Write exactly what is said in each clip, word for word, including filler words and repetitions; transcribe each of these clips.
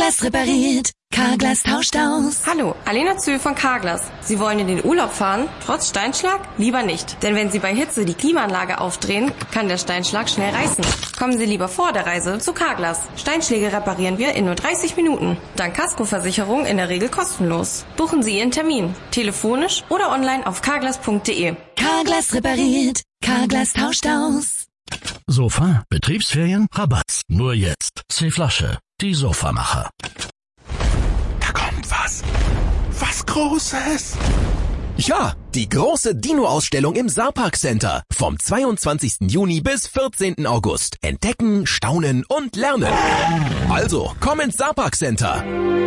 Carglass repariert. Carglass tauscht aus. Hallo, Alena Zühl von Carglass. Sie wollen in den Urlaub fahren? Trotz Steinschlag? Lieber nicht. Denn wenn Sie bei Hitze die Klimaanlage aufdrehen, kann der Steinschlag schnell reißen. Kommen Sie lieber vor der Reise zu Carglass. Steinschläge reparieren wir in nur dreißig Minuten. Dank Kaskoversicherung in der Regel kostenlos. Buchen Sie Ihren Termin. Telefonisch oder online auf carglass punkt de. Carglass repariert. Carglass tauscht aus. Sofa, Betriebsferien, Rabatt. Nur jetzt. C-Flasche, die Sofamacher. Da kommt was. Was Großes. Ja, die große Dino-Ausstellung im Saarpark Center. Vom zweiundzwanzigsten Juni bis vierzehnten August. Entdecken, staunen und lernen. Also, komm ins Saarpark Center.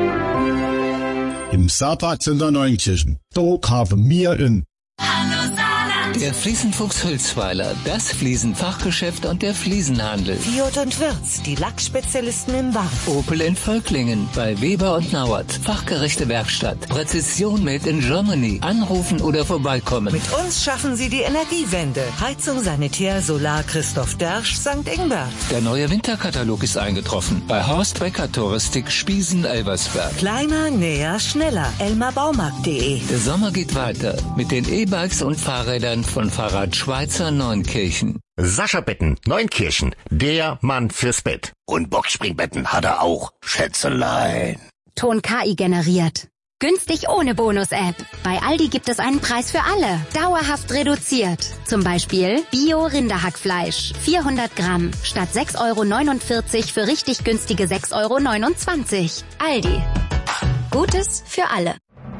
Im Saarpark Center Neunkirchen. Da kaufen wir in. Hallo Saarland. Der Fliesenfuchs Hülsweiler, das Fliesenfachgeschäft und der Fliesenhandel. Fiat und Wirz, die Lackspezialisten im Warf. Opel in Völklingen, bei Weber und Nauert. Fachgerechte Werkstatt. Präzision made in Germany. Anrufen oder vorbeikommen. Mit uns schaffen Sie die Energiewende. Heizung, Sanitär, Solar, Christoph Dersch, Sankt Ingbert. Der neue Winterkatalog ist eingetroffen. Bei Horst Becker Touristik Spiesen-Elversberg. Kleiner, näher, schneller. elmar baumarkt punkt de. Der Sommer geht weiter mit den E-Bikes und Fahrrädern von Fahrrad Schweizer Neunkirchen. Sascha Betten, Neunkirchen, der Mann fürs Bett. Und Boxspringbetten hat er auch, Schätzelein. Ton K I generiert. Günstig ohne Bonus-App. Bei Aldi gibt es einen Preis für alle. Dauerhaft reduziert. Zum Beispiel Bio-Rinderhackfleisch. vierhundert Gramm. Statt sechs Euro neunundvierzig für richtig günstige sechs Euro neunundzwanzig. Aldi. Gutes für alle.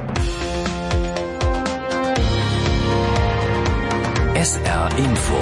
S R Info.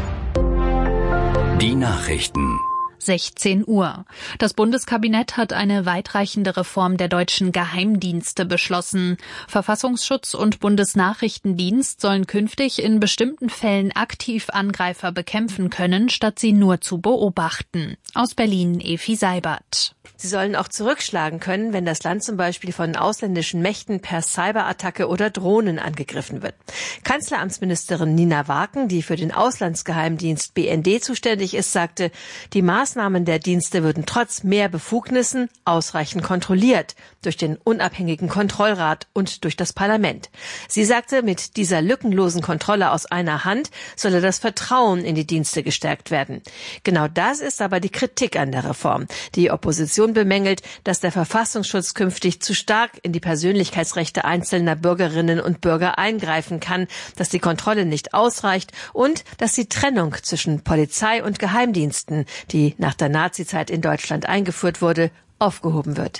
Die Nachrichten. sechzehn Uhr. Das Bundeskabinett hat eine weitreichende Reform der deutschen Geheimdienste beschlossen. Verfassungsschutz und Bundesnachrichtendienst sollen künftig in bestimmten Fällen aktiv Angreifer bekämpfen können, statt sie nur zu beobachten. Aus Berlin Efi Seibert. Sie sollen auch zurückschlagen können, wenn das Land zum Beispiel von ausländischen Mächten per Cyberattacke oder Drohnen angegriffen wird. Kanzleramtsministerin Nina Waken, die für den Auslandsgeheimdienst B N D zuständig ist, sagte, die Maßnahmen der Dienste würden trotz mehr Befugnissen ausreichend kontrolliert durch den unabhängigen Kontrollrat und durch das Parlament. Sie sagte, mit dieser lückenlosen Kontrolle aus einer Hand solle das Vertrauen in die Dienste gestärkt werden. Genau das ist aber die Kritik an der Reform. Die Opposition bemängelt, dass der Verfassungsschutz künftig zu stark in die Persönlichkeitsrechte einzelner Bürgerinnen und Bürger eingreifen kann, dass die Kontrolle nicht ausreicht und dass die Trennung zwischen Polizei und Geheimdiensten, die nach der Nazizeit in Deutschland eingeführt wurde, aufgehoben wird.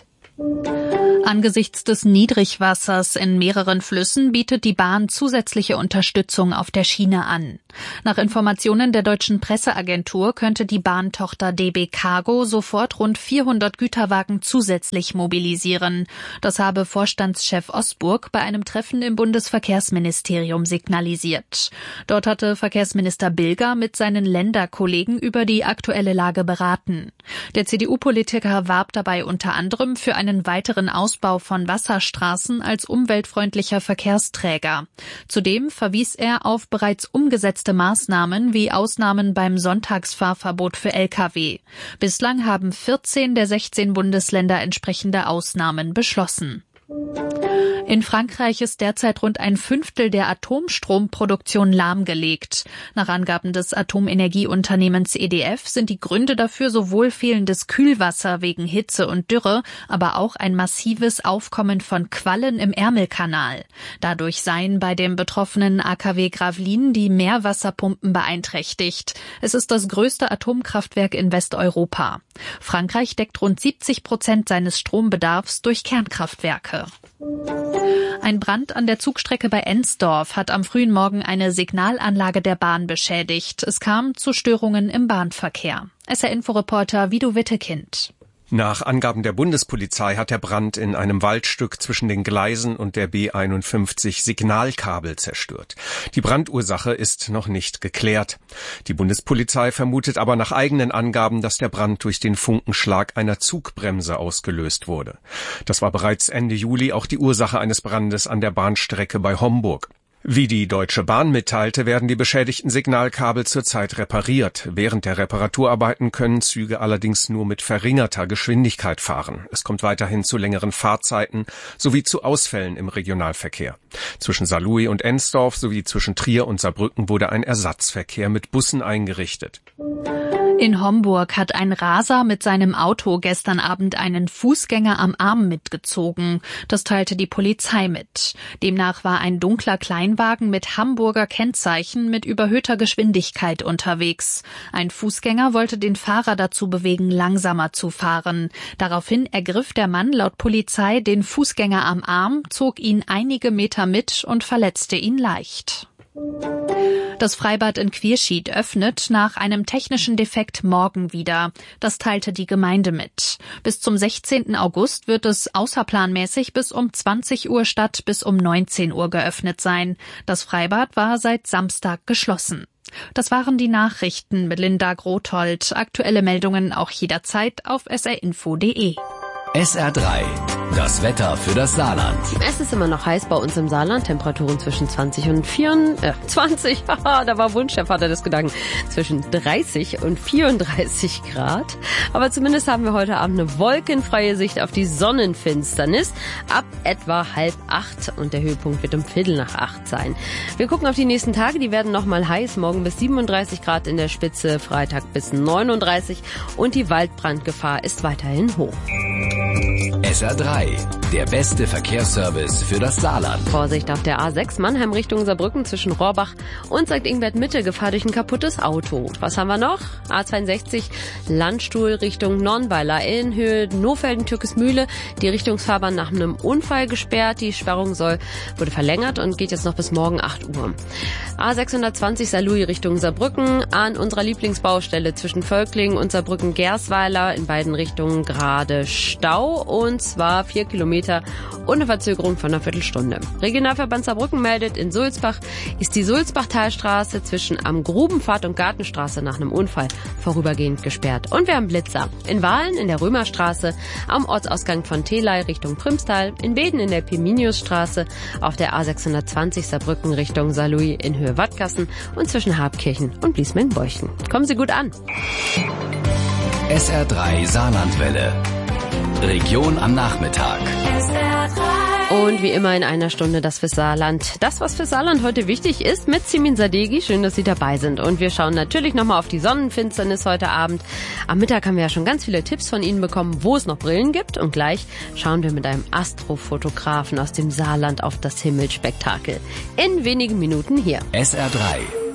Angesichts des Niedrigwassers in mehreren Flüssen bietet die Bahn zusätzliche Unterstützung auf der Schiene an. Nach Informationen der deutschen Presseagentur könnte die Bahntochter D B Cargo sofort rund vierhundert Güterwagen zusätzlich mobilisieren. Das habe Vorstandschef Osburg bei einem Treffen im Bundesverkehrsministerium signalisiert. Dort hatte Verkehrsminister Bilger mit seinen Länderkollegen über die aktuelle Lage beraten. Der C D U-Politiker warb dabei unter anderem für einen weiteren Ausbau von Wasserstraßen als umweltfreundlicher Verkehrsträger. Zudem verwies er auf bereits umgesetzte Maßnahmen wie Ausnahmen beim Sonntagsfahrverbot für L K W. Bislang haben vierzehn der sechzehn Bundesländer entsprechende Ausnahmen beschlossen. In Frankreich ist derzeit rund ein Fünftel der Atomstromproduktion lahmgelegt. Nach Angaben des Atomenergieunternehmens E D F sind die Gründe dafür sowohl fehlendes Kühlwasser wegen Hitze und Dürre, aber auch ein massives Aufkommen von Quallen im Ärmelkanal. Dadurch seien bei dem betroffenen A K W Gravelines die Meerwasserpumpen beeinträchtigt. Es ist das größte Atomkraftwerk in Westeuropa. Frankreich deckt rund siebzig Prozent seines Strombedarfs durch Kernkraftwerke. Ein Brand an der Zugstrecke bei Ensdorf hat am frühen Morgen eine Signalanlage der Bahn beschädigt. Es kam zu Störungen im Bahnverkehr. S R-Inforeporter Vido Wittekind. Nach Angaben der Bundespolizei hat der Brand in einem Waldstück zwischen den Gleisen und der B einundfünfzig Signalkabel zerstört. Die Brandursache ist noch nicht geklärt. Die Bundespolizei vermutet aber nach eigenen Angaben, dass der Brand durch den Funkenschlag einer Zugbremse ausgelöst wurde. Das war bereits Ende Juli auch die Ursache eines Brandes an der Bahnstrecke bei Homburg. Wie die Deutsche Bahn mitteilte, werden die beschädigten Signalkabel zurzeit repariert. Während der Reparaturarbeiten können Züge allerdings nur mit verringerter Geschwindigkeit fahren. Es kommt weiterhin zu längeren Fahrzeiten sowie zu Ausfällen im Regionalverkehr. Zwischen Saarlouis und Ensdorf sowie zwischen Trier und Saarbrücken wurde ein Ersatzverkehr mit Bussen eingerichtet. In Homburg hat ein Raser mit seinem Auto gestern Abend einen Fußgänger am Arm mitgezogen. Das teilte die Polizei mit. Demnach war ein dunkler Kleinwagen mit Hamburger Kennzeichen mit überhöhter Geschwindigkeit unterwegs. Ein Fußgänger wollte den Fahrer dazu bewegen, langsamer zu fahren. Daraufhin ergriff der Mann laut Polizei den Fußgänger am Arm, zog ihn einige Meter mit und verletzte ihn leicht. Das Freibad in Quierschied öffnet nach einem technischen Defekt morgen wieder. Das teilte die Gemeinde mit. Bis zum sechzehnten August wird es außerplanmäßig bis um zwanzig Uhr statt bis um neunzehn Uhr geöffnet sein. Das Freibad war seit Samstag geschlossen. Das waren die Nachrichten mit Linda Grothold. Aktuelle Meldungen auch jederzeit auf s r info punkt d e. S R drei, das Wetter für das Saarland. Es ist immer noch heiß bei uns im Saarland. Temperaturen zwischen zwanzig und vierundzwanzig. Haha, da war Wunsch, der Vater des Gedanken. Zwischen dreißig und vierunddreißig Grad. Aber zumindest haben wir heute Abend eine wolkenfreie Sicht auf die Sonnenfinsternis. Ab etwa halb acht. Und der Höhepunkt wird um Viertel nach acht sein. Wir gucken auf die nächsten Tage. Die werden nochmal heiß. Morgen bis siebenunddreißig Grad in der Spitze. Freitag bis neununddreißig. Und die Waldbrandgefahr ist weiterhin hoch. S R drei, der beste Verkehrsservice für das Saarland. Vorsicht auf der A sechs Mannheim Richtung Saarbrücken zwischen Rohrbach und Sankt Ingbert Mitte, Gefahr durch ein kaputtes Auto. Was haben wir noch? A zweiundsechzig Landstuhl Richtung Nonnweiler in Höhe Nohfelden-Türkesmühle. Die Richtungsfahrbahn nach einem Unfall gesperrt. Die Sperrung soll wurde verlängert und geht jetzt noch bis morgen acht Uhr. A sechshundertzwanzig Saarlouis Richtung Saarbrücken an unserer Lieblingsbaustelle zwischen Völkling und Saarbrücken-Gersweiler in beiden Richtungen gerade Stau. Und zwar vier Kilometer ohne Verzögerung von einer Viertelstunde. Regionalverband Saarbrücken meldet, in Sulzbach ist die Sulzbachtalstraße zwischen am Grubenpfad und Gartenstraße nach einem Unfall vorübergehend gesperrt. Und wir haben Blitzer. In Wahlen in der Römerstraße, am Ortsausgang von Telei Richtung Prümstal, in Beden in der Piminiusstraße, auf der A sechshundertzwanzig Saarbrücken Richtung Saarlouis in Höhe Wattgassen und zwischen Habkirchen und Bliesmengen-Beuchen. Kommen Sie gut an. S R drei Saarlandwelle. Region am Nachmittag. Und wie immer in einer Stunde das für Saarland. Das, was für Saarland heute wichtig ist, mit Simin Sadeghi. Schön, dass Sie dabei sind. Und wir schauen natürlich nochmal auf die Sonnenfinsternis heute Abend. Am Mittag haben wir ja schon ganz viele Tipps von Ihnen bekommen, wo es noch Brillen gibt. Und gleich schauen wir mit einem Astrofotografen aus dem Saarland auf das Himmelsspektakel. In wenigen Minuten hier. S R drei.